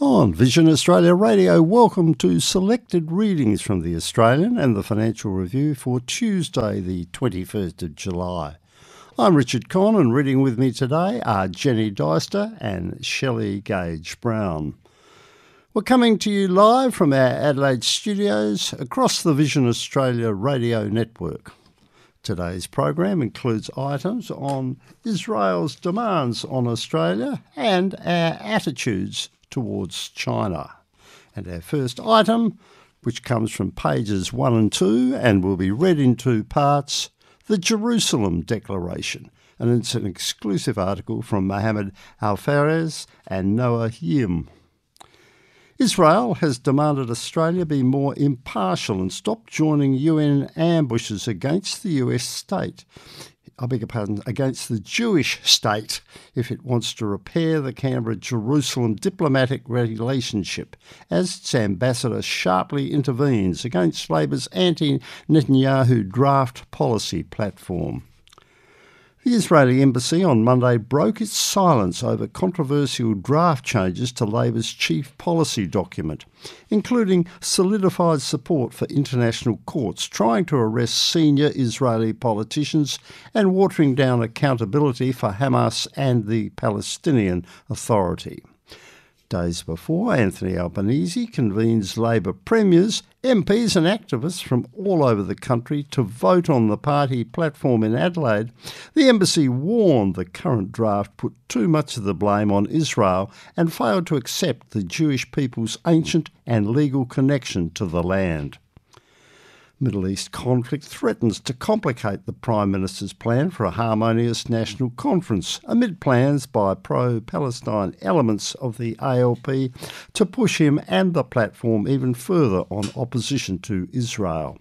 On Vision Australia Radio, welcome to selected readings from The Australian and the Financial Review for Tuesday the 21st of July. I'm Richard Conn, and reading with me today are Jenny Deister and Shelley Gage-Brown. We're coming to you live from our Adelaide studios across the Vision Australia radio network. Today's program includes items on Israel's demands on Australia and our attitudes towards China. And our first item, which comes from pages 1 and 2 and will be read in two parts, the Jerusalem Declaration. And it's an exclusive article from Mohammed Al-Fares and Noah Yim. Israel has demanded Australia be more impartial and stop joining UN ambushes against the US state. Against the Jewish state if it wants to repair the Canberra-Jerusalem diplomatic relationship, as its ambassador sharply intervenes against Labor's anti-Netanyahu draft policy platform. The Israeli embassy on Monday broke its silence over controversial draft changes to Labor's chief policy document, including solidified support for international courts trying to arrest senior Israeli politicians and watering down accountability for Hamas and the Palestinian Authority. Days before, Anthony Albanese convenes Labor premiers, MPs and activists from all over the country to vote on the party platform in Adelaide. The embassy warned the current draft put too much of the blame on Israel and failed to accept the Jewish people's ancient and legal connection to the land. Middle East conflict threatens to complicate the Prime Minister's plan for a harmonious national conference, amid plans by pro-Palestine elements of the ALP to push him and the platform even further on opposition to Israel.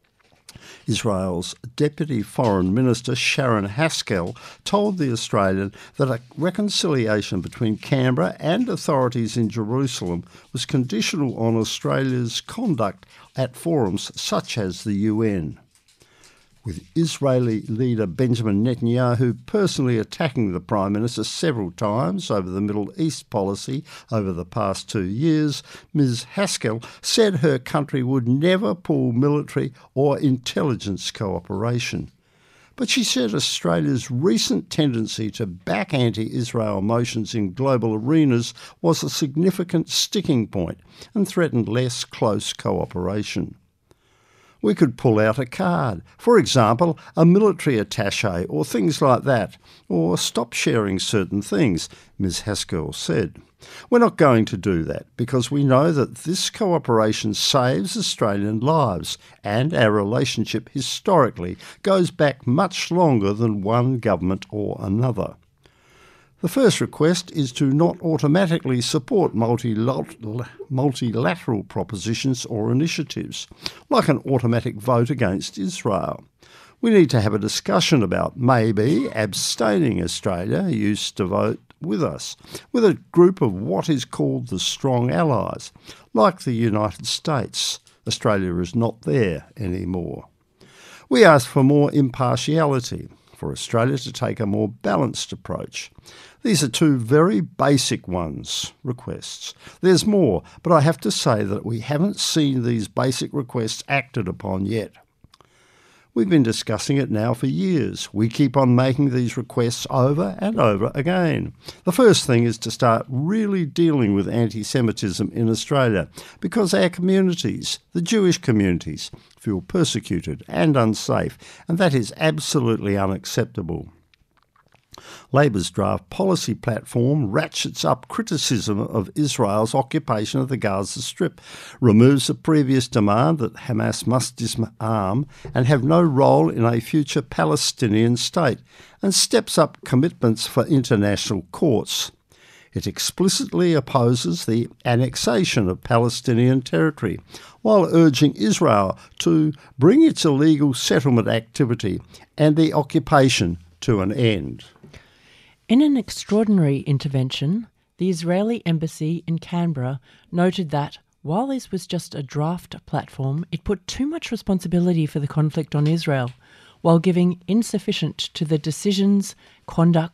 Israel's Deputy Foreign Minister Sharon Haskell told The Australian that a reconciliation between Canberra and authorities in Jerusalem was conditional on Australia's conduct at forums such as the UN. With Israeli leader Benjamin Netanyahu personally attacking the Prime Minister several times over the Middle East policy over the past 2 years, Ms Haskell said her country would never pull military or intelligence cooperation. But she said Australia's recent tendency to back anti-Israel motions in global arenas was a significant sticking point and threatened less close cooperation. We could pull out a card, for example, a military attaché or things like that, or stop sharing certain things, Ms Haskell said. We're not going to do that because we know that this cooperation saves Australian lives and our relationship historically goes back much longer than one government or another. The first request is to not automatically support multilateral propositions or initiatives, like an automatic vote against Israel. We need to have a discussion about maybe abstaining Australia, who used to vote with us, with a group of what is called the strong allies, like the United States. Australia is not there anymore. We ask for more impartiality, for Australia to take a more balanced approach. These are two very basic requests. There's more, but I have to say that we haven't seen these basic requests acted upon yet. We've been discussing it now for years. We keep on making these requests over and over again. The first thing is to start really dealing with anti-Semitism in Australia because our communities, the Jewish communities, feel persecuted and unsafe, and that is absolutely unacceptable. Labor's draft policy platform ratchets up criticism of Israel's occupation of the Gaza Strip, removes the previous demand that Hamas must disarm and have no role in a future Palestinian state, and steps up commitments for international courts. It explicitly opposes the annexation of Palestinian territory, while urging Israel to bring its illegal settlement activity and the occupation to an end. In an extraordinary intervention, the Israeli embassy in Canberra noted that, while this was just a draft platform, it put too much responsibility for the conflict on Israel, while giving insufficient to the decisions, conduct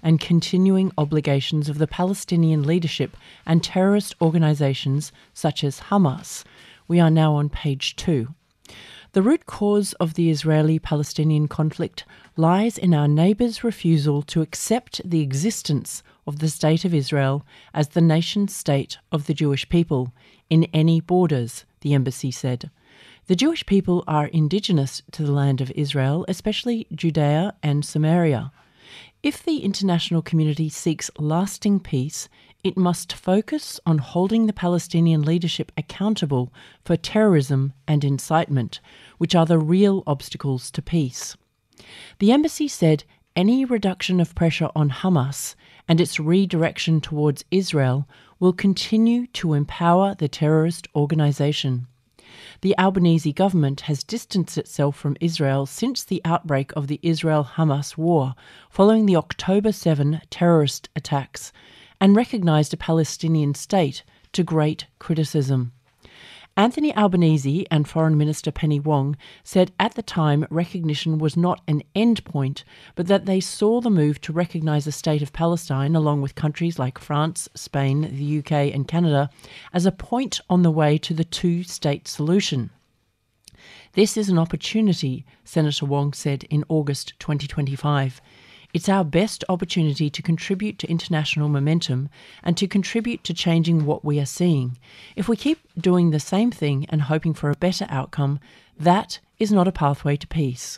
and continuing obligations of the Palestinian leadership and terrorist organisations such as Hamas. We are now on page 2. The root cause of the Israeli-Palestinian conflict lies in our neighbours' refusal to accept the existence of the State of Israel as the nation-state of the Jewish people in any borders, the embassy said. The Jewish people are indigenous to the land of Israel, especially Judea and Samaria. If the international community seeks lasting peace, it must focus on holding the Palestinian leadership accountable for terrorism and incitement, which are the real obstacles to peace. The embassy said any reduction of pressure on Hamas and its redirection towards Israel will continue to empower the terrorist organisation. The Albanese government has distanced itself from Israel since the outbreak of the Israel-Hamas war following the October 7 terrorist attacks, and recognised a Palestinian state to great criticism. Anthony Albanese and Foreign Minister Penny Wong said at the time recognition was not an end point, but that they saw the move to recognise a state of Palestine, along with countries like France, Spain, the UK and Canada, as a point on the way to the two-state solution. This is an opportunity, Senator Wong said in August 2025. It's our best opportunity to contribute to international momentum and to contribute to changing what we are seeing. If we keep doing the same thing and hoping for a better outcome, that is not a pathway to peace.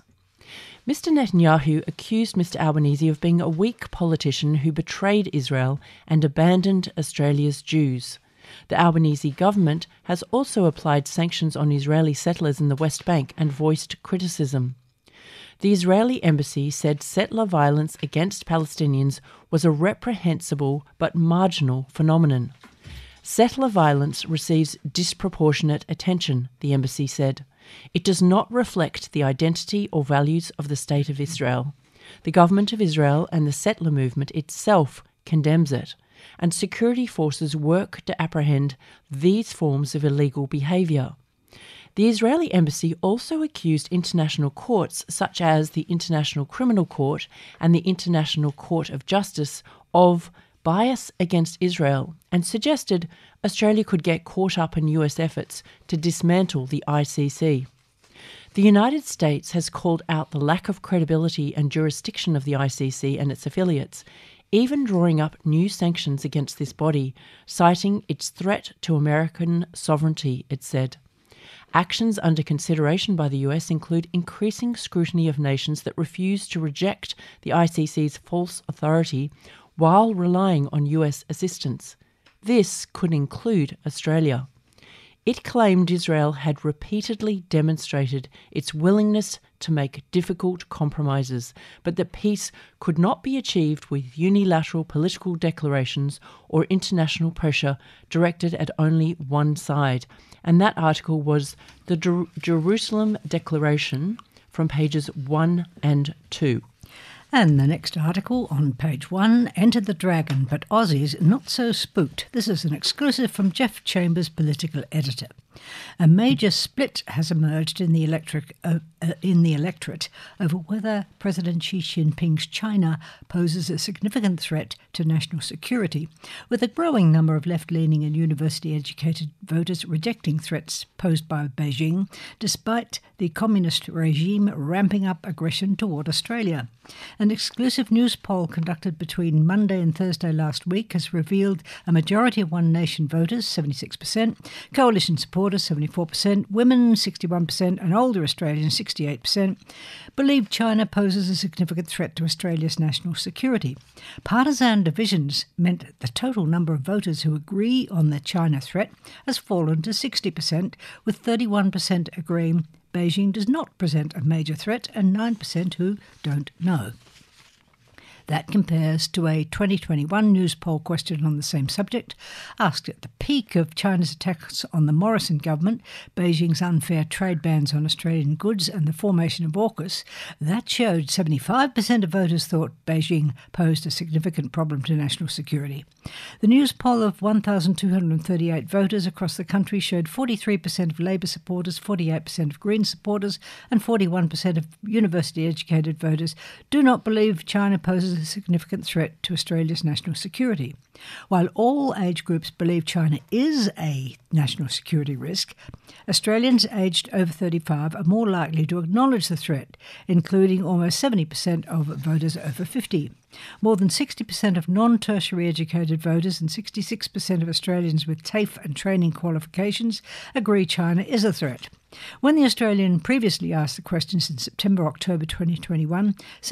Mr. Netanyahu accused Mr. Albanese of being a weak politician who betrayed Israel and abandoned Australia's Jews. The Albanese government has also applied sanctions on Israeli settlers in the West Bank and voiced criticism. The Israeli embassy said settler violence against Palestinians was a reprehensible but marginal phenomenon. Settler violence receives disproportionate attention, the embassy said. It does not reflect the identity or values of the State of Israel. The government of Israel and the settler movement itself condemns it, and security forces work to apprehend these forms of illegal behaviour. The Israeli embassy also accused international courts such as the International Criminal Court and the International Court of Justice of bias against Israel and suggested Australia could get caught up in US efforts to dismantle the ICC. The United States has called out the lack of credibility and jurisdiction of the ICC and its affiliates, even drawing up new sanctions against this body, citing its threat to American sovereignty, it said. Actions under consideration by the US include increasing scrutiny of nations that refuse to reject the ICC's false authority while relying on US assistance. This could include Australia. It claimed Israel had repeatedly demonstrated its willingness to make difficult compromises, but that peace could not be achieved with unilateral political declarations or international pressure directed at only one side. And that article was the Jerusalem Declaration from pages 1 and 2. And the next article on page 1, Enter the Dragon, but Aussies not so spooked. This is an exclusive from Jeff Chambers, political editor. A major split has emerged in the electorate over whether President Xi Jinping's China poses a significant threat to national security, with a growing number of left-leaning and university-educated voters rejecting threats posed by Beijing, despite the communist regime ramping up aggression toward Australia. An exclusive news poll conducted between Monday and Thursday last week has revealed a majority of One Nation voters, 76%, coalition supporters, 74%, women, 61%, and older Australians, 68%, believe China poses a significant threat to Australia's national security. Partisan divisions meant the total number of voters who agree on the China threat has fallen to 60%, with 31% agreeing Beijing does not present a major threat and 9% who don't know. That compares to a 2021 news poll question on the same subject, asked at the peak of China's attacks on the Morrison government, Beijing's unfair trade bans on Australian goods and the formation of AUKUS. That showed 75% of voters thought Beijing posed a significant problem to national security. The news poll of 1,238 voters across the country showed 43% of Labor supporters, 48% of Green supporters, and 41% of university-educated voters do not believe China poses poses a significant threat to Australia's national security. While all age groups believe China is a national security risk, Australians aged over 35 are more likely to acknowledge the threat, including almost 70% of voters over 50. More than 60% of non-tertiary educated voters and 66% of Australians with TAFE and training qualifications agree China is a threat. When the Australian previously asked the questions in September-October 2021,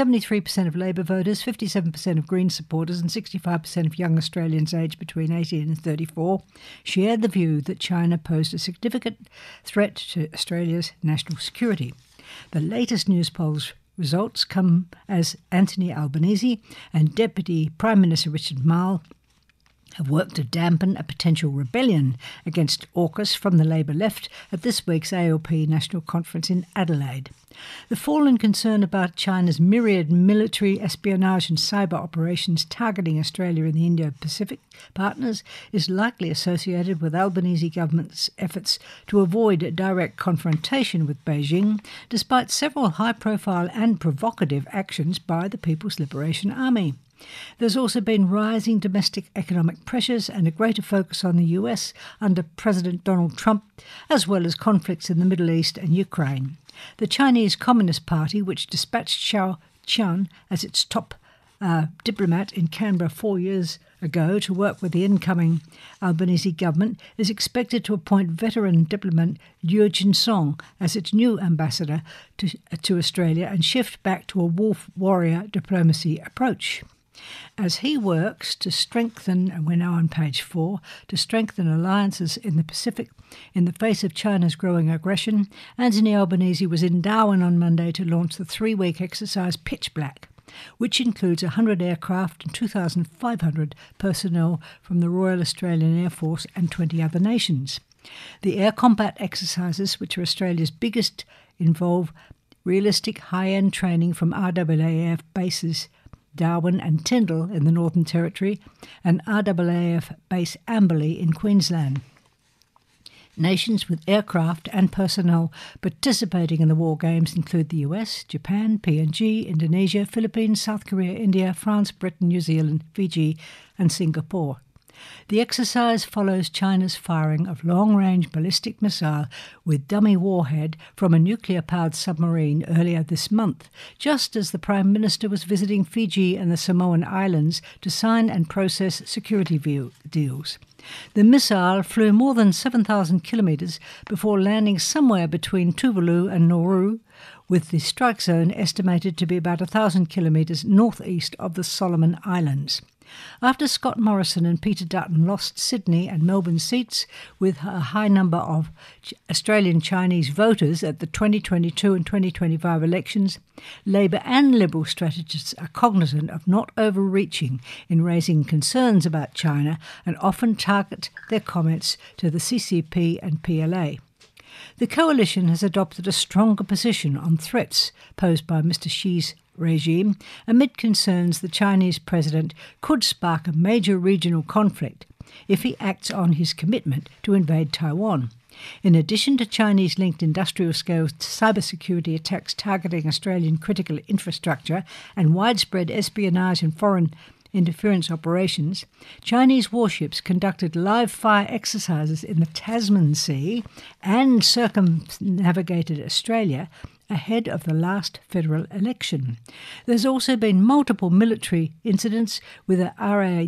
73% of Labor voters, 57% of Green supporters and 65% of young Australians aged between 18 and 34 shared the view that China posed a significant threat to Australia's national security. The latest Newspolls results come as Anthony Albanese and Deputy Prime Minister Richard Marles have worked to dampen a potential rebellion against AUKUS from the Labor left at this week's ALP National Conference in Adelaide. The fallen concern about China's myriad military, espionage and cyber operations targeting Australia and the Indo-Pacific partners is likely associated with Albanese government's efforts to avoid direct confrontation with Beijing, despite several high-profile and provocative actions by the People's Liberation Army. There's also been rising domestic economic pressures and a greater focus on the US under President Donald Trump, as well as conflicts in the Middle East and Ukraine. The Chinese Communist Party, which dispatched Xiao Qian as its top diplomat in Canberra 4 years ago to work with the incoming Albanese government, is expected to appoint veteran diplomat Liu Jinsong as its new ambassador to Australia and shift back to a wolf warrior diplomacy approach. As he works to strengthen, and we're now on page 4, to strengthen alliances in the Pacific in the face of China's growing aggression, Anthony Albanese was in Darwin on Monday to launch the 3-week exercise Pitch Black, which includes 100 aircraft and 2,500 personnel from the Royal Australian Air Force and 20 other nations. The air combat exercises, which are Australia's biggest, involve realistic high-end training from RAAF bases Darwin and Tyndall in the Northern Territory and RAAF base Amberley in Queensland. Nations with aircraft and personnel participating in the war games include the US, Japan, PNG, Indonesia, Philippines, South Korea, India, France, Britain, New Zealand, Fiji and Singapore. The exercise follows China's firing of long-range ballistic missile with dummy warhead from a nuclear-powered submarine earlier this month, just as the Prime Minister was visiting Fiji and the Samoan Islands to sign and process security deals. The missile flew more than 7,000 kilometres before landing somewhere between Tuvalu and Nauru, with the strike zone estimated to be about 1,000 kilometres northeast of the Solomon Islands. After Scott Morrison and Peter Dutton lost Sydney and Melbourne seats with a high number of Australian Chinese voters at the 2022 and 2025 elections, Labor and Liberal strategists are cognizant of not overreaching in raising concerns about China and often target their comments to the CCP and PLA. The coalition has adopted a stronger position on threats posed by Mr. Xi's regime amid concerns the Chinese president could spark a major regional conflict if he acts on his commitment to invade Taiwan. In addition to Chinese-linked industrial-scale cybersecurity attacks targeting Australian critical infrastructure and widespread espionage and foreign interference operations, Chinese warships conducted live-fire exercises in the Tasman Sea and circumnavigated Australia ahead of the last federal election. There's also been multiple military incidents with a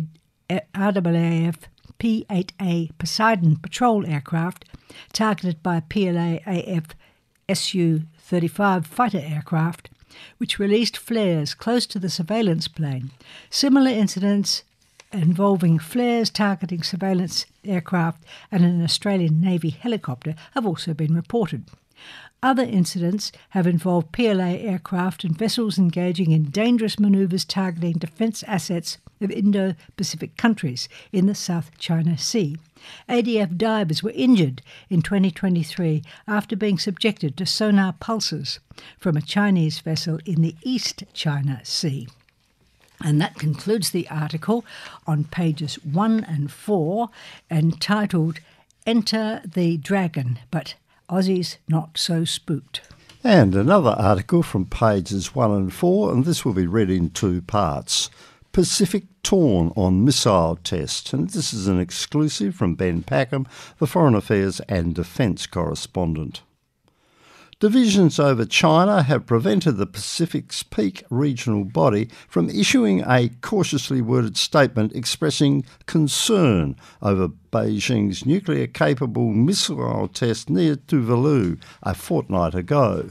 RAAF P-8A Poseidon patrol aircraft targeted by PLA-AF Su-35 fighter aircraft, which released flares close to the surveillance plane. Similar incidents involving flares targeting surveillance aircraft and an Australian Navy helicopter have also been reported. Other incidents have involved PLA aircraft and vessels engaging in dangerous manoeuvres targeting defence assets of Indo-Pacific countries in the South China Sea. ADF divers were injured in 2023 after being subjected to sonar pulses from a Chinese vessel in the East China Sea. And that concludes the article on pages 1 and 4, entitled Enter the Dragon, but Aussies Not So Spooked. And another article from pages 1 and 4, and this will be read in two parts. Pacific torn on missile test, and this is an exclusive from Ben Packham, the Foreign Affairs and Defence correspondent. Divisions over China have prevented the Pacific's peak regional body from issuing a cautiously worded statement expressing concern over Beijing's nuclear-capable missile test near Tuvalu a fortnight ago.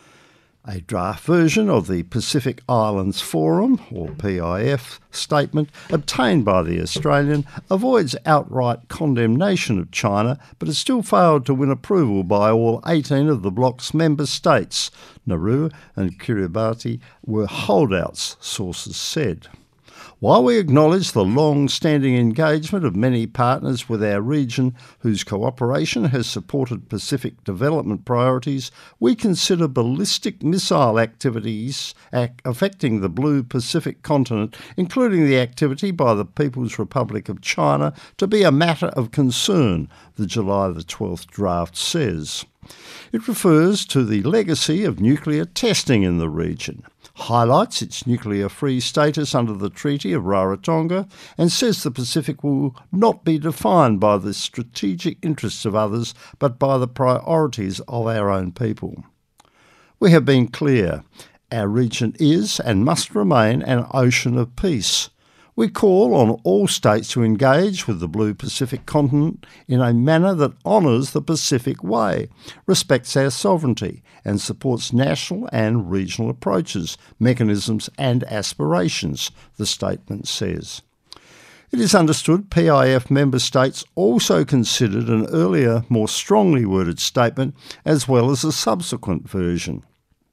A draft version of the Pacific Islands Forum, or PIF, statement obtained by The Australian avoids outright condemnation of China, but has still failed to win approval by all 18 of the bloc's member states. Nauru and Kiribati were holdouts, sources said. While we acknowledge the long-standing engagement of many partners with our region whose cooperation has supported Pacific development priorities, we consider ballistic missile activities affecting the blue Pacific continent, including the activity by the People's Republic of China, to be a matter of concern, the July the 12th draft says. It refers to the legacy of nuclear testing in the region, highlights its nuclear-free status under the Treaty of Rarotonga, and says the Pacific will not be defined by the strategic interests of others, but by the priorities of our own people. We have been clear. Our region is and must remain an ocean of peace. We call on all states to engage with the blue Pacific continent in a manner that honours the Pacific Way, respects our sovereignty, and supports national and regional approaches, mechanisms and aspirations, the statement says. It is understood PIF member states also considered an earlier, more strongly worded statement as well as a subsequent version.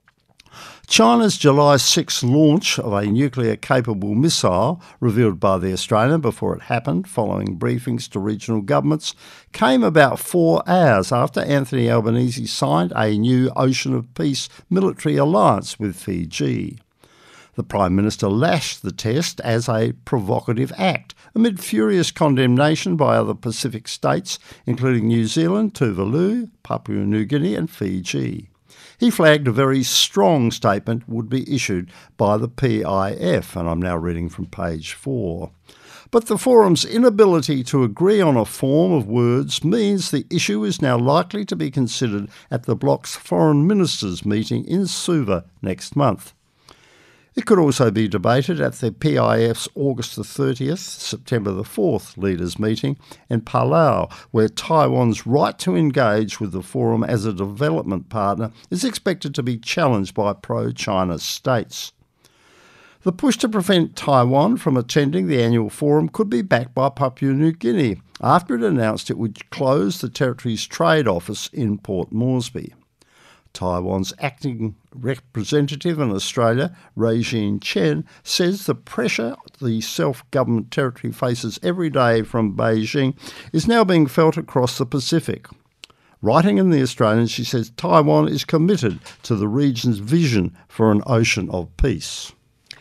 China's July 6 launch of a nuclear-capable missile, revealed by The Australian before it happened, following briefings to regional governments, came about 4 hours after Anthony Albanese signed a new Ocean of Peace military alliance with Fiji. The Prime Minister lashed the test as a provocative act, amid furious condemnation by other Pacific states, including New Zealand, Tuvalu, Papua New Guinea and Fiji. He flagged a very strong statement would be issued by the PIF, and I'm now reading from page 4. But the forum's inability to agree on a form of words means the issue is now likely to be considered at the bloc's foreign ministers' meeting in Suva next month. It could also be debated at the PIF's August the 30th, September the 4th leaders' meeting in Palau, where Taiwan's right to engage with the forum as a development partner is expected to be challenged by pro-China states. The push to prevent Taiwan from attending the annual forum could be backed by Papua New Guinea after it announced it would close the territory's trade office in Port Moresby. Taiwan's acting representative in Australia, Regine Chen, says the pressure the self-government territory faces every day from Beijing is now being felt across the Pacific. Writing in The Australian, she says Taiwan is committed to the region's vision for an ocean of peace.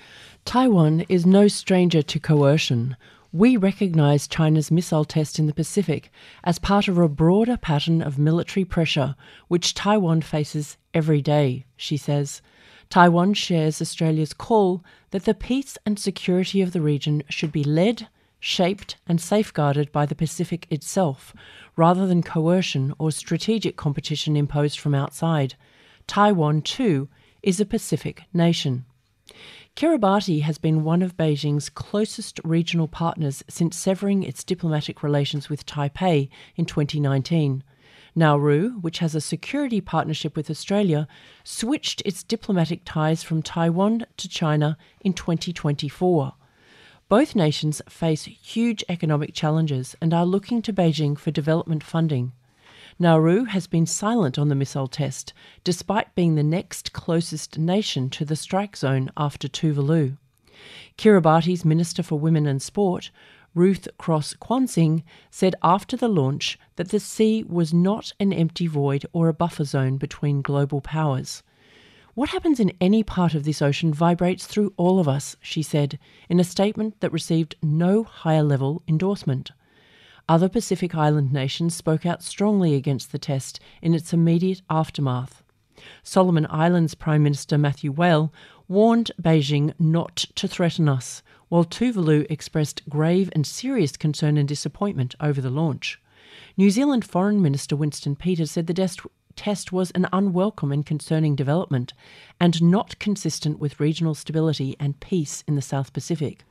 Taiwan is no stranger to coercion. We recognise China's missile test in the Pacific as part of a broader pattern of military pressure which Taiwan faces every day, she says. Taiwan shares Australia's call that the peace and security of the region should be led, shaped and safeguarded by the Pacific itself, rather than coercion or strategic competition imposed from outside. Taiwan, too, is a Pacific nation. Kiribati has been one of Beijing's closest regional partners since severing its diplomatic relations with Taipei in 2019. Nauru, which has a security partnership with Australia, switched its diplomatic ties from Taiwan to China in 2024. Both nations face huge economic challenges and are looking to Beijing for development funding. Nauru has been silent on the missile test, despite being the next closest nation to the strike zone after Tuvalu. Kiribati's Minister for Women and Sport, Ruth Cross-Kwansing, said after the launch that the sea was not an empty void or a buffer zone between global powers. What happens in any part of this ocean vibrates through all of us, she said, in a statement that received no higher-level endorsement. Other Pacific Island nations spoke out strongly against the test in its immediate aftermath. Solomon Islands Prime Minister Matthew Whale warned Beijing not to threaten us, while Tuvalu expressed grave and serious concern and disappointment over the launch. New Zealand Foreign Minister Winston Peters said the test was an unwelcome and concerning development and not consistent with regional stability and peace in the South Pacific.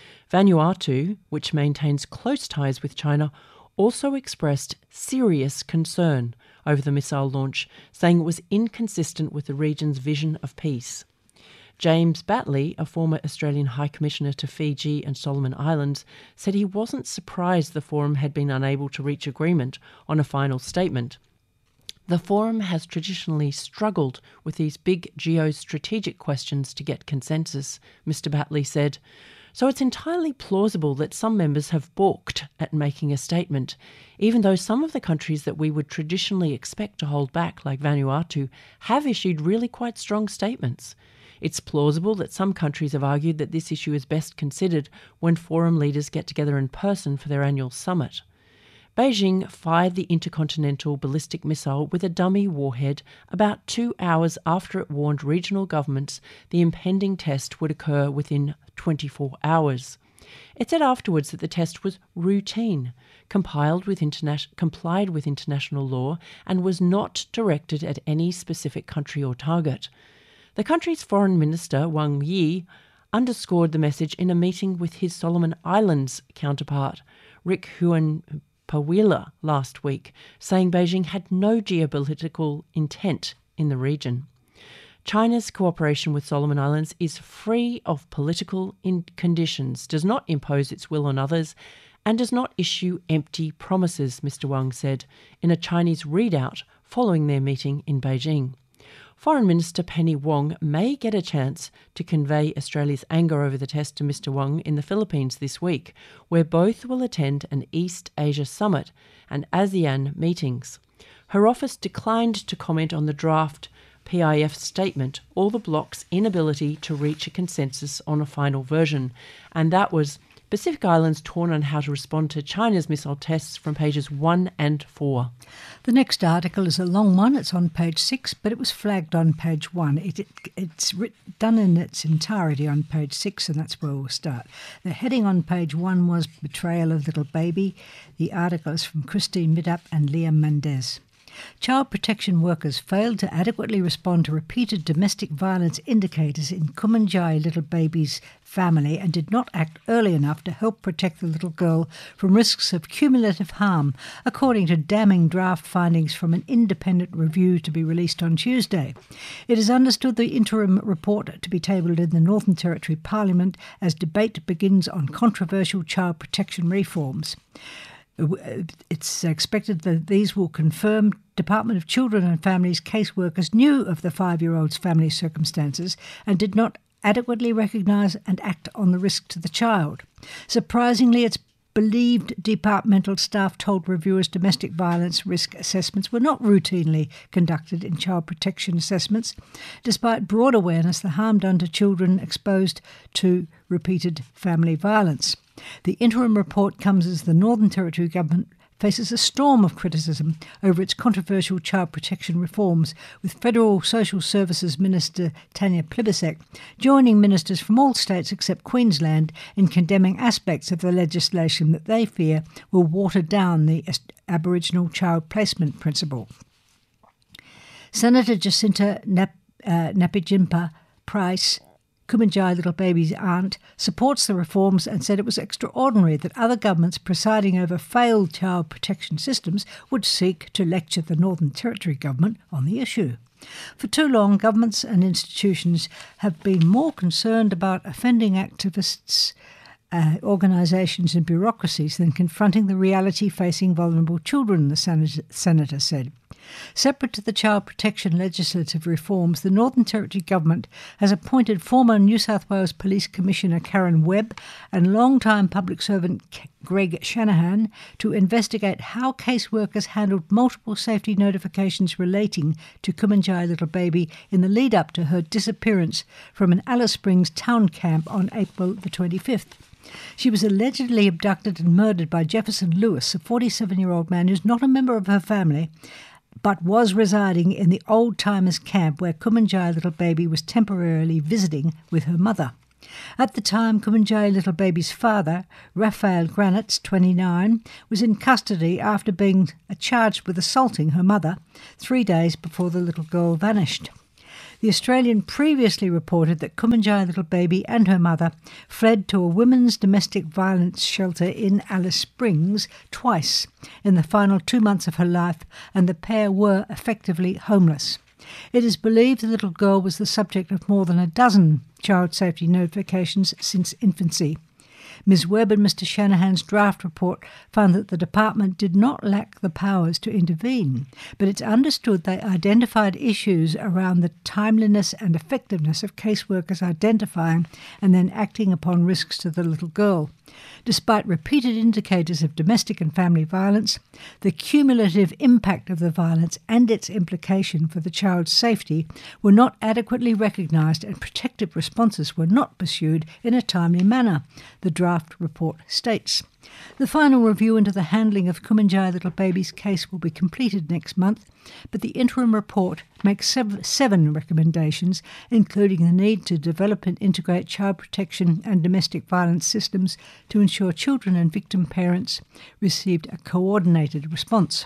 Vanuatu, which maintains close ties with China, also expressed serious concern over the missile launch, saying it was inconsistent with the region's vision of peace. James Batley, a former Australian High Commissioner to Fiji and Solomon Islands, said he wasn't surprised the forum had been unable to reach agreement on a final statement. The forum has traditionally struggled with these big geostrategic questions to get consensus, Mr. Batley said. So it's entirely plausible that some members have balked at making a statement, even though some of the countries that we would traditionally expect to hold back, like Vanuatu, have issued really quite strong statements. It's plausible that some countries have argued that this issue is best considered when forum leaders get together in person for their annual summit. Beijing fired the intercontinental ballistic missile with a dummy warhead about 2 hours after it warned regional governments the impending test would occur within 24 hours. It said afterwards that the test was routine, complied with international law, and was not directed at any specific country or target. The country's foreign minister, Wang Yi, underscored the message in a meeting with his Solomon Islands counterpart, Rick Huan-Pawila, last week, saying Beijing had no geopolitical intent in the region. China's cooperation with Solomon Islands is free of political conditions, does not impose its will on others, and does not issue empty promises, Mr. Wang said in a Chinese readout following their meeting in Beijing. Foreign Minister Penny Wong may get a chance to convey Australia's anger over the test to Mr. Wang in the Philippines this week, where both will attend an East Asia Summit and ASEAN meetings. Her office declined to comment on the draft PIF statement or the bloc's inability to reach a consensus on a final version, and that was Pacific Islands torn on how to respond to China's missile tests from pages 1 and 4. The next article is a long one. It's on page 6, but it was flagged on page 1. It's done in its entirety on page 6, and that's where we'll start. The heading on page 1 was Betrayal of Little Baby. The article is from Christine Middup and Liam Mendez. Child protection workers failed to adequately respond to repeated domestic violence indicators in Kumanjai Little Baby's family and did not act early enough to help protect the little girl from risks of cumulative harm, according to damning draft findings from an independent review to be released on Tuesday. It is understood the interim report to be tabled in the Northern Territory Parliament as debate begins on controversial child protection reforms. It's expected that these will confirm Department of Children and Families caseworkers knew of the 5-year-old's family circumstances and did not adequately recognise and act on the risk to the child. Surprisingly, it's believed departmental staff told reviewers domestic violence risk assessments were not routinely conducted in child protection assessments, despite broad awareness of the harm done to children exposed to repeated family violence. The interim report comes as the Northern Territory government faces a storm of criticism over its controversial child protection reforms, with Federal Social Services Minister Tanya Plibersek joining ministers from all states except Queensland in condemning aspects of the legislation that they fear will water down the Aboriginal child placement principle. Senator Jacinta Napijimpa Price, Kumanjai Little Baby's aunt, supports the reforms and said it was extraordinary that other governments presiding over failed child protection systems would seek to lecture the Northern Territory government on the issue. For too long, governments and institutions have been more concerned about offending activists, organisations and bureaucracies than confronting the reality facing vulnerable children, the senator said. Separate to the child protection legislative reforms, the Northern Territory government has appointed former New South Wales Police Commissioner Karen Webb and long-time public servant Greg Shanahan to investigate how caseworkers handled multiple safety notifications relating to Kumanjai Little Baby in the lead-up to her disappearance from an Alice Springs town camp on April the 25th. She was allegedly abducted and murdered by Jefferson Lewis, a 47-year-old man who's not a member of her family, but was residing in the Old Timers camp where Kumanjayi Little Baby was temporarily visiting with her mother. At the time, Kumanjayi Little Baby's father, Raphael Granitz, 29, was in custody after being charged with assaulting her mother 3 days before the little girl vanished. The Australian previously reported that Kumanjayi Little Baby and her mother fled to a women's domestic violence shelter in Alice Springs twice in the final 2 months of her life, and the pair were effectively homeless. It is believed the little girl was the subject of more than a dozen child safety notifications since infancy. Ms Webb and Mr Shanahan's draft report found that the department did not lack the powers to intervene, but it's understood they identified issues around the timeliness and effectiveness of caseworkers identifying and then acting upon risks to the little girl. Despite repeated indicators of domestic and family violence, the cumulative impact of the violence and its implication for the child's safety were not adequately recognised and protective responses were not pursued in a timely manner, the draft report states. The final review into the handling of Kumanjayi Little Baby's case will be completed next month, but the interim report makes seven recommendations, including the need to develop and integrate child protection and domestic violence systems to ensure children and victim parents received a coordinated response.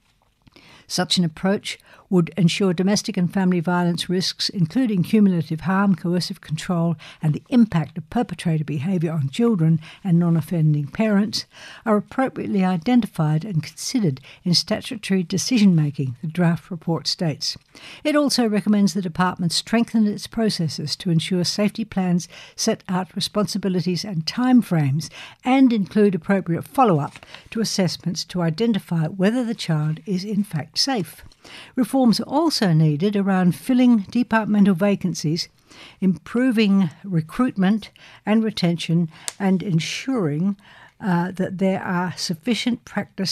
Such an approach would ensure domestic and family violence risks, including cumulative harm, coercive control, and the impact of perpetrator behaviour on children and non-offending parents, are appropriately identified and considered in statutory decision-making, the draft report states. It also recommends the Department strengthen its processes to ensure safety plans set out responsibilities and timeframes and include appropriate follow-up to assessments to identify whether the child is in fact safe. Reforms are also needed around filling departmental vacancies, improving recruitment and retention, and ensuring that there are sufficient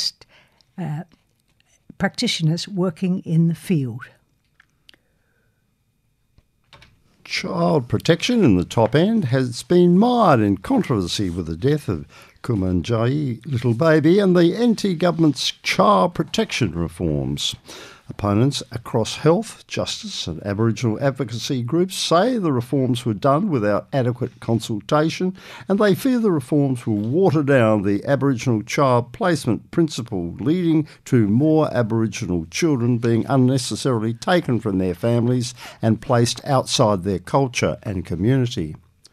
practitioners working in the field. Child protection in the top end has been mired in controversy with the death of Kumanjayi Little Baby and the NT government's child protection reforms. Opponents across health, justice and Aboriginal advocacy groups say the reforms were done without adequate consultation, and they fear the reforms will water down the Aboriginal child placement principle, leading to more Aboriginal children being unnecessarily taken from their families and placed outside their culture and community.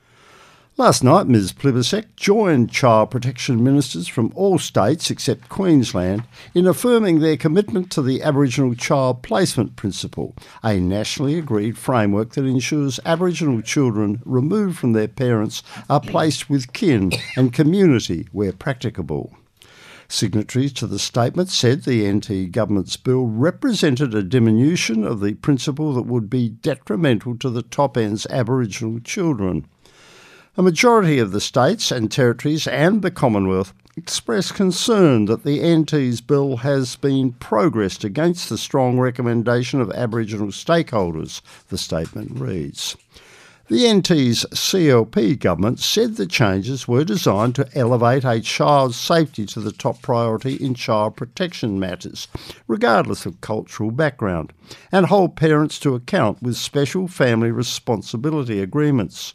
Last night, Ms Plibersek joined child protection ministers from all states except Queensland in affirming their commitment to the Aboriginal child placement principle, a nationally agreed framework that ensures Aboriginal children removed from their parents are placed with kin and community where practicable. Signatories to the statement said the NT government's bill represented a diminution of the principle that would be detrimental to the top end's Aboriginal children. A majority of the states and territories and the Commonwealth expressed concern that the NT's bill has been progressed against the strong recommendation of Aboriginal stakeholders, the statement reads. The NT's CLP government said the changes were designed to elevate a child's safety to the top priority in child protection matters, regardless of cultural background, and hold parents to account with special family responsibility agreements.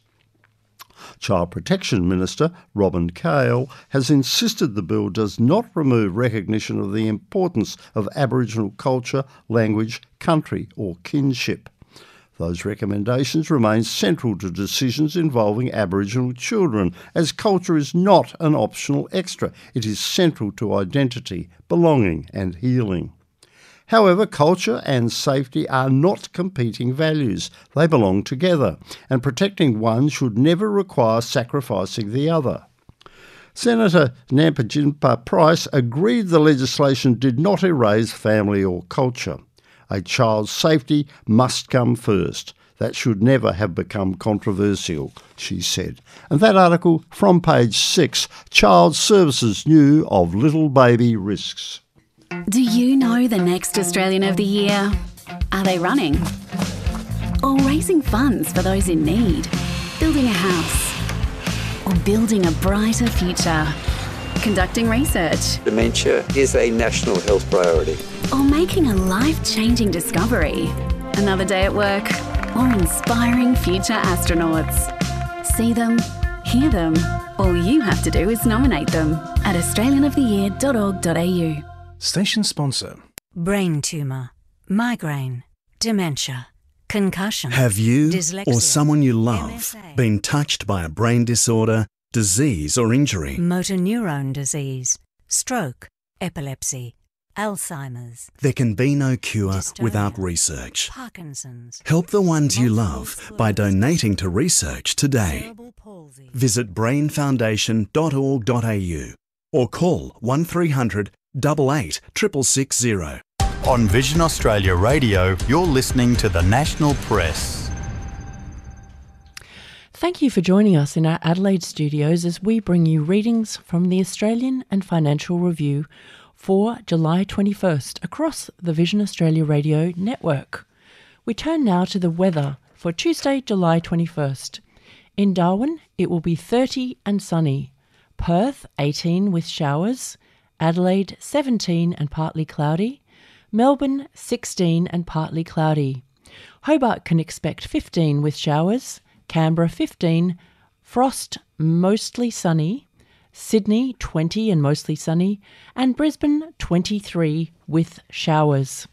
Child Protection Minister Robin Cale has insisted the bill does not remove recognition of the importance of Aboriginal culture, language, country or kinship. Those recommendations remain central to decisions involving Aboriginal children, as culture is not an optional extra. It is central to identity, belonging and healing. However, culture and safety are not competing values. They belong together, and protecting one should never require sacrificing the other. Senator Nampijinpa Price agreed the legislation did not erase family or culture. A child's safety must come first. That should never have become controversial, she said. And that article from page 6, Child Services knew of little baby risks. Do you know the next Australian of the Year? Are they running? Or raising funds for those in need? Building a house? Or building a brighter future? conducting research, Dementia is a national health priority. or making a life-changing discovery. Another day at work, or inspiring future astronauts. See them, hear them. All you have to do is nominate them at australianoftheyear.org.au. Station sponsor. Brain tumour, migraine, dementia, concussion. Have you dyslexia, or someone you love MSA, been touched by a brain disorder, disease or injury? motor neurone disease, stroke, epilepsy, Alzheimer's, There can be no cure Dystonia, without research. Parkinson's, Help the ones you multiple love by sclerosis, donating to research today. cerebral palsy. Visit brainfoundation.org.au or call 1300 88 660. On Vision Australia Radio, you're listening to the National Press. Thank you for joining us in our Adelaide studios as we bring you readings from the Australian and Financial Review for July 21st across the Vision Australia Radio network. We turn now to the weather for Tuesday, July 21st. In Darwin, it will be 30 and sunny. Perth, 18 with showers. Adelaide, 17 and partly cloudy. Melbourne, 16 and partly cloudy. Hobart can expect 15 with showers. Canberra, 15. Frost, mostly sunny. Sydney, 20 and mostly sunny. And Brisbane, 23 with showers.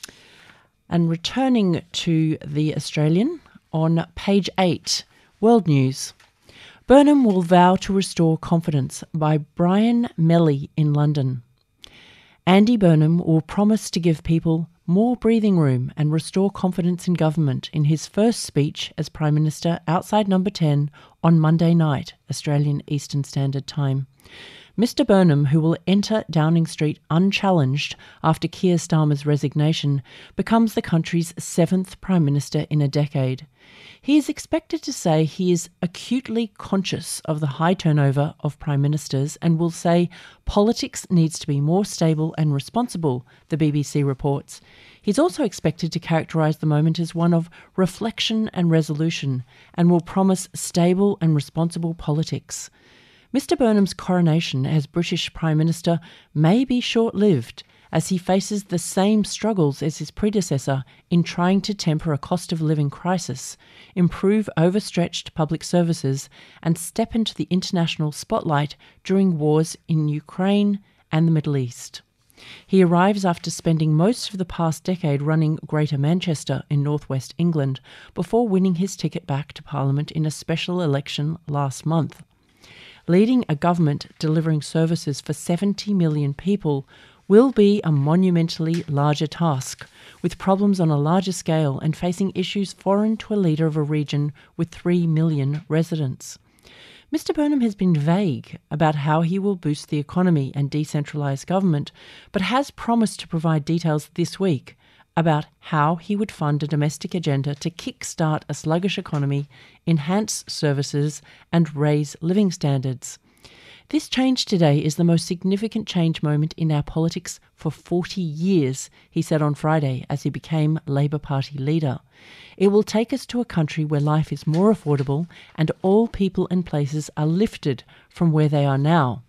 And returning to the Australian, on page 8, World News. Burnham will vow to restore confidence by Brian Melly in London. Andy Burnham will promise to give people more breathing room and restore confidence in government in his first speech as Prime Minister outside Number 10 on Monday night, Australian Eastern Standard Time. Mr Burnham, who will enter Downing Street unchallenged after Keir Starmer's resignation, becomes the country's 7th Prime Minister in a decade. He is expected to say he is acutely conscious of the high turnover of Prime Ministers and will say politics needs to be more stable and responsible, the BBC reports. He's also expected to characterise the moment as one of reflection and resolution and will promise stable and responsible politics. Mr Burnham's coronation as British Prime Minister may be short-lived as he faces the same struggles as his predecessor in trying to temper a cost of living crisis, improve overstretched public services, and step into the international spotlight during wars in Ukraine and the Middle East. He arrives after spending most of the past decade running Greater Manchester in northwest England before winning his ticket back to Parliament in a special election last month. Leading a government delivering services for 70 million people will be a monumentally larger task, with problems on a larger scale and facing issues foreign to a leader of a region with 3 million residents. Mr Burnham has been vague about how he will boost the economy and decentralise government, but has promised to provide details this week about how he would fund a domestic agenda to kickstart a sluggish economy, enhance services and raise living standards. This change today is the most significant change moment in our politics for 40 years, he said on Friday as he became Labour Party leader. It will take us to a country where life is more affordable and all people and places are lifted from where they are now.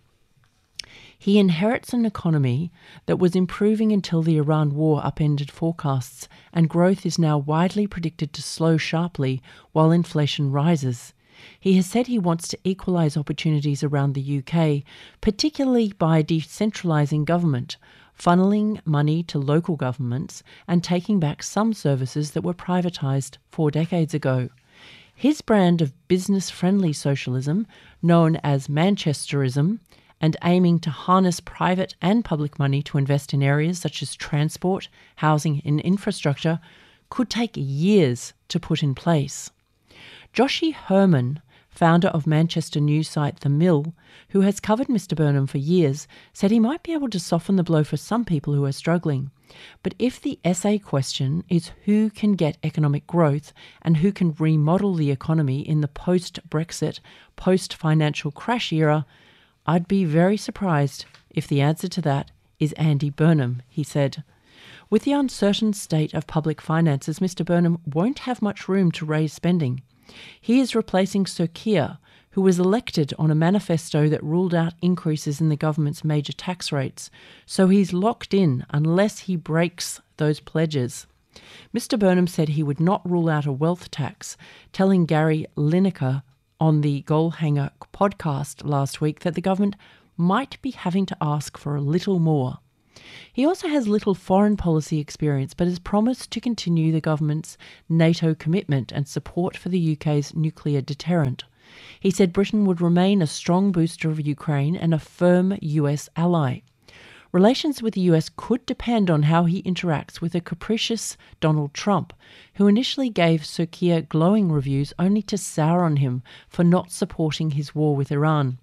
He inherits an economy that was improving until the Iran war upended forecasts, and growth is now widely predicted to slow sharply while inflation rises. He has said he wants to equalise opportunities around the UK, particularly by decentralising government, funneling money to local governments and taking back some services that were privatised 4 decades ago. His brand of business-friendly socialism, known as Manchesterism, and aiming to harness private and public money to invest in areas such as transport, housing and infrastructure, could take years to put in place. Joshi Herman, founder of Manchester news site The Mill, who has covered Mr Burnham for years, said he might be able to soften the blow for some people who are struggling. But if the essay question is who can get economic growth and who can remodel the economy in the post-Brexit, post-financial crash era, I'd be very surprised if the answer to that is Andy Burnham, he said. With the uncertain state of public finances, Mr Burnham won't have much room to raise spending. He is replacing Sir Keir, who was elected on a manifesto that ruled out increases in the government's major tax rates, so he's locked in unless he breaks those pledges. Mr Burnham said he would not rule out a wealth tax, telling Gary Lineker on the Goalhanger podcast last week that the government might be having to ask for a little more. He also has little foreign policy experience, but has promised to continue the government's NATO commitment and support for the UK's nuclear deterrent. He said Britain would remain a strong booster of Ukraine and a firm US ally. Relations with the US could depend on how he interacts with a capricious Donald Trump, who initially gave Sir Keir glowing reviews only to sour on him for not supporting his war with Iran.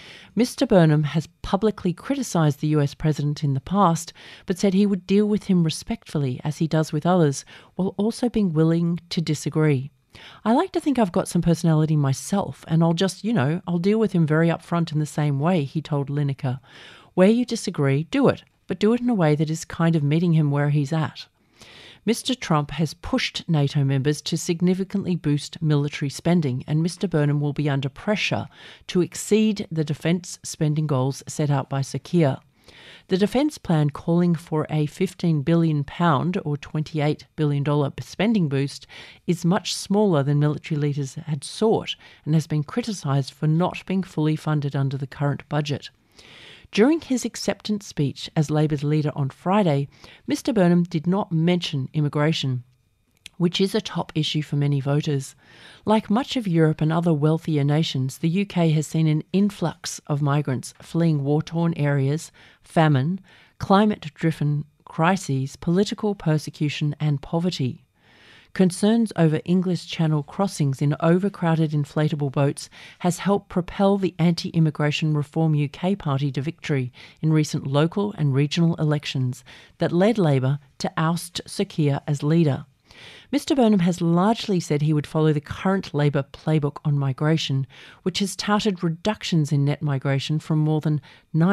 Mr Burnham has publicly criticised the US president in the past, but said he would deal with him respectfully as he does with others, while also being willing to disagree. I like to think I've got some personality myself, and I'll just, I'll deal with him very upfront in the same way, he told Lineker. Where you disagree, do it, but do it in a way that is kind of meeting him where he's at. Mr Trump has pushed NATO members to significantly boost military spending, and Mr Burnham will be under pressure to exceed the defence spending goals set out by Sir Keir. The defence plan, calling for a £15 billion or $28 billion spending boost, is much smaller than military leaders had sought and has been criticised for not being fully funded under the current budget. During his acceptance speech as Labour's leader on Friday, Mr Burnham did not mention immigration, which is a top issue for many voters. Like much of Europe and other wealthier nations, the UK has seen an influx of migrants fleeing war-torn areas, famine, climate-driven crises, political persecution and poverty. Concerns over English Channel crossings in overcrowded inflatable boats has helped propel the Anti-Immigration Reform UK Party to victory in recent local and regional elections that led Labour to oust Sir Keir as leader. Mr Burnham has largely said he would follow the current Labour playbook on migration, which has touted reductions in net migration from more than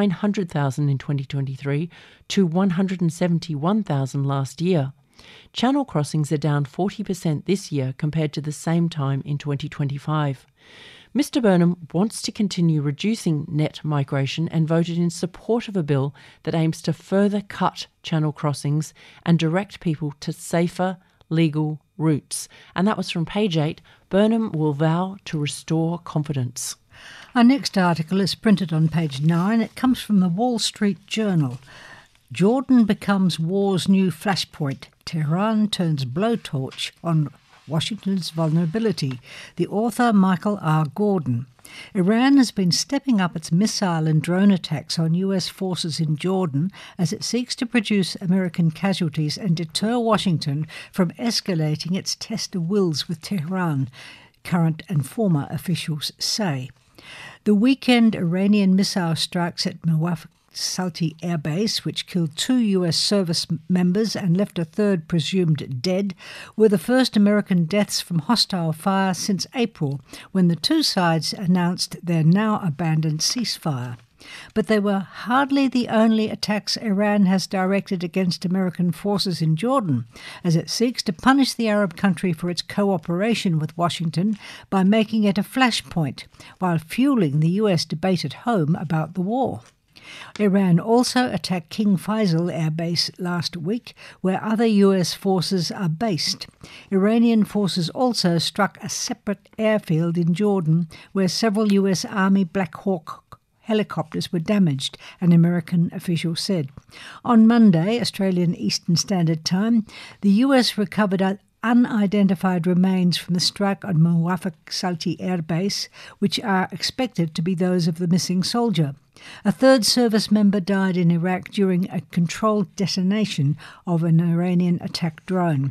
900,000 in 2023 to 171,000 last year. Channel crossings are down 40% this year compared to the same time in 2025. Mr Burnham wants to continue reducing net migration and voted in support of a bill that aims to further cut channel crossings and direct people to safer, legal routes. And that was from page 8. Burnham will vow to restore confidence. Our next article is printed on page 9. It comes from the Wall Street Journal. Jordan becomes war's new flashpoint. Tehran turns blowtorch on Washington's vulnerability. The author, Michael R. Gordon. Iran has been stepping up its missile and drone attacks on US forces in Jordan as it seeks to produce American casualties and deter Washington from escalating its test of wills with Tehran, current and former officials say. The weekend Iranian missile strikes at Mawaf Salti Air Base, which killed 2 US service members and left a third presumed dead, were the first American deaths from hostile fire since April, when the two sides announced their now-abandoned ceasefire. But they were hardly the only attacks Iran has directed against American forces in Jordan, as it seeks to punish the Arab country for its cooperation with Washington by making it a flashpoint, while fueling the US debate at home about the war. Iran also attacked King Faisal Air Base last week, where other US forces are based. Iranian forces also struck a separate airfield in Jordan, where several US Army Black Hawk helicopters were damaged, an American official said. On Monday, Australian Eastern Standard Time, the US recovered unidentified remains from the strike on Mawaf Salti Air Base, which are expected to be those of the missing soldier. A third service member died in Iraq during a controlled detonation of an Iranian attack drone.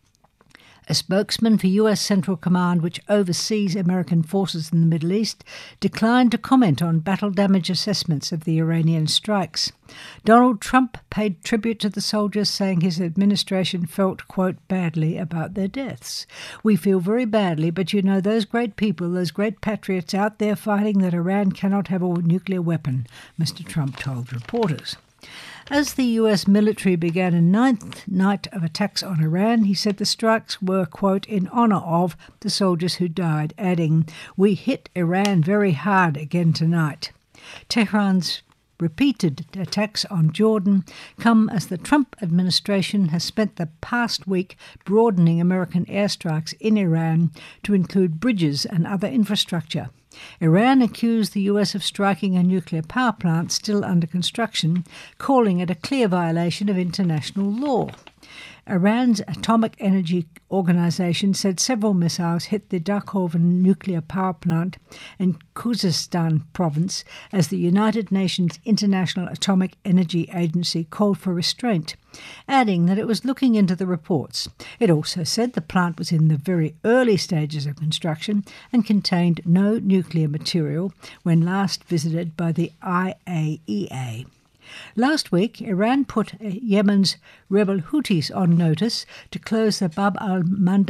A spokesman for US Central Command, which oversees American forces in the Middle East, declined to comment on battle damage assessments of the Iranian strikes. Donald Trump paid tribute to the soldiers, saying his administration felt, quote, badly about their deaths. We feel very badly, but you know, those great people, those great patriots out there fighting that Iran cannot have a nuclear weapon, Mr. Trump told reporters. As the US military began a ninth night of attacks on Iran, he said the strikes were, quote, in honour of the soldiers who died, adding, "We hit Iran very hard again tonight." Tehran's repeated attacks on Jordan come as the Trump administration has spent the past week broadening American airstrikes in Iran to include bridges and other infrastructure. Iran accused the US of striking a nuclear power plant still under construction, calling it a clear violation of international law. Iran's Atomic Energy Organization said several missiles hit the Dakhovan nuclear power plant in Khuzestan province as the United Nations International Atomic Energy Agency called for restraint, adding that it was looking into the reports. It also said the plant was in the very early stages of construction and contained no nuclear material when last visited by the IAEA. Last week, Iran put Yemen's rebel Houthis on notice to close the Bab al-Mandab